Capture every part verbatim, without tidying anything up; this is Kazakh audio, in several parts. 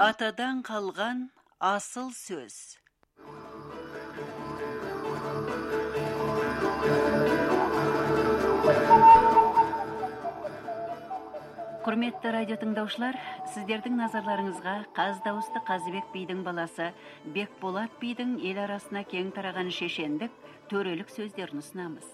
Атадан қалған асыл сөз. Құрметті радио тыңдаушылар, сіздердің назарларыңызға Қаз дауысты Қазыбек бидің баласы Бекболат бидің ел арасына кең тараған шешендік, төрелік сөздерін ұсынамыз.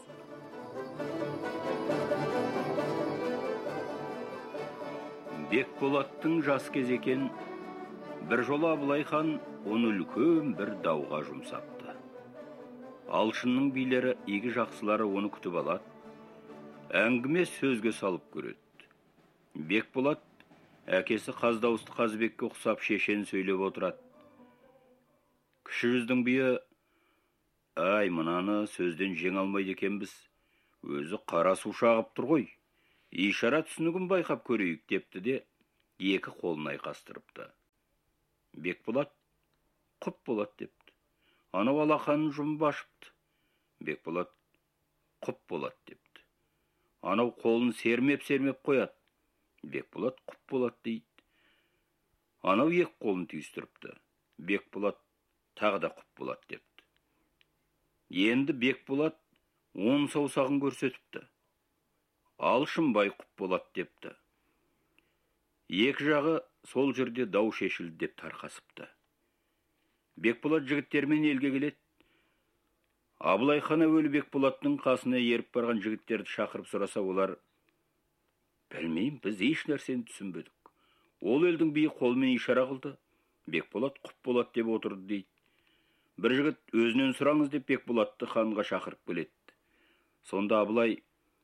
Бекболаттың жас кез екен, бір жолы Абылай хан оны үлкен бір дауға жұмсапты. Алшынның билері, игі жақсылары оны күтіп алады, әңгіме сөзге салып көреді. Бекболат әкесі Қаз дауысты Қазыбекке ұқсап шешен сөйлеп отырады. Кіші жүздің биі: «Ай, мынаны сөзден жең алмайды екенбіз, өзі қара су шағып тұр ғой, ишара түсінігін байқап көрейік» депті де, екі қолын айқастырыпты. Бекболат: «Құп болады» депті. Анау алақанын жұмып ашыпты. Бекболат: «Құп болады» депті. Анау қолын сермеп-сермеп қояды. Бекболат: «Құп болады» дейді. Анау екі қолын түйістіріпті. Бекболат: «Тағы да құп болады» депті. Енді Бекболат он саусағын көрсетіпті. «Алшынбай құп болады» депті. Екі жағы сол жерде дау шешілді деп тарқасыпты. Бекболат жігіттермен елге келеді. Абылай хан әуелі Бекболаттың қасына еріп барған жігіттерді шақырып сұраса, олар: «Білмеймін, біз еш нәрсені түсінбедік. Ол елдің биі қолмен ишара қылды. Бекболат құп болады деп отырды» дейді. Бір жігіт: «Өзінен сұраңыз» деп Бекболатты ханға шақырып келеді. Сонда Абылай: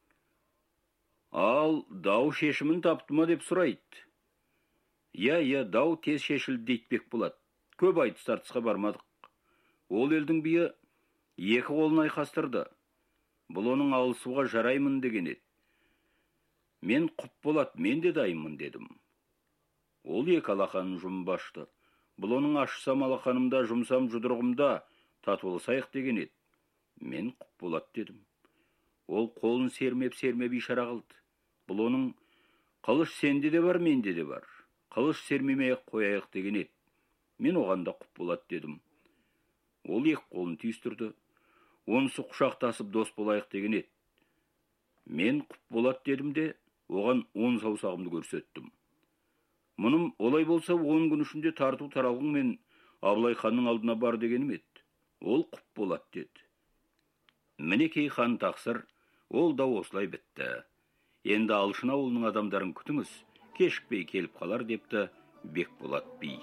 «Ал дау шешімін тапты ма?» деп сұрайды. «Иә, иә, дау тез шешілді» дейді Бекболат. «Көп айтыс тартысқа бармадық. Ол елдің биі екі қолын айқастырды. Бұл оның алысуға жараймын деген еді. Мен құп болады, мен де дайынмын» дедім. Ол екі алақанын жұмып ашты. «Бұл оның ашсам алақанымда, жұмсам жұдырығымда, татуласайық» деген еді. «Мен құп болады» дедім. Ол қолын сермеп-сермеп ишара қылды. «Бұл оның қылыш сенде де бар, менде де бар. Қылыш сермемей қояйық» деген еді. «Мен оған да құп болады» дедім. Ол екі қолын түйістірді. «Онысы құшақтасып дос болайық» деген еді. «Мен құп болады» дедім де, оған он саусағымды көрсеттім. Мұным олай болса, он күн ішінде тарту таралғың мен Абылай ханның алдына бар дегенім еді. Ол құп болады деді. Мінекей хан тақсыр, ол да осылай бітті. Енді Алшын ауылының адамдарын күтіңіз, кешікпей келіп қалар депті Бекболат би.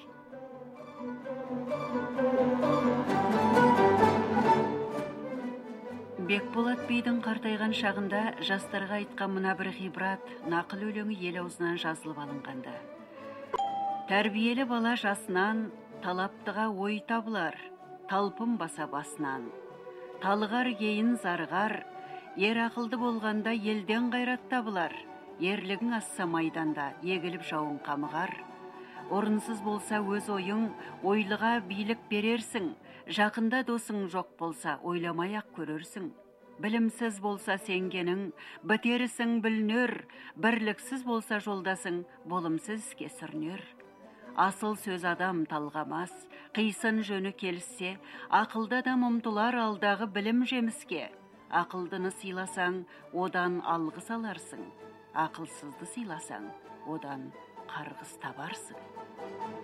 Бекболат бидің қартайған шағында жастарға айтқан мына бір ғибрат, нақыл өлеңі ел аузынан жазылып алынғанды. Тәрбиелі бала жасынан, талаптыға ой табылар, талпын баса басынан. Талғар кейін зарғар, ер ақылды болғанда елден қайрат табылар. Ерлігің асса майданда, егіліп жауын қамығар. Орынсыз болса өз ойың, ойлыға билік берерсің. Жақында досың жоқ болса, ойламай-ақ көрерсің. Білімсіз болса сенгенің, бітерісің білінер. Бірліксіз болса жолдасың, болымсыз кесірнер. Асыл сөз адам талғамас, қисын жөні келіссе, ақылды адам ұмтылар алдағы білім жеміске. Ақылдыны сыйласаң, одан алғыс аларсың. Ақылсызды сыйласаң, одан қарғыс табарсың.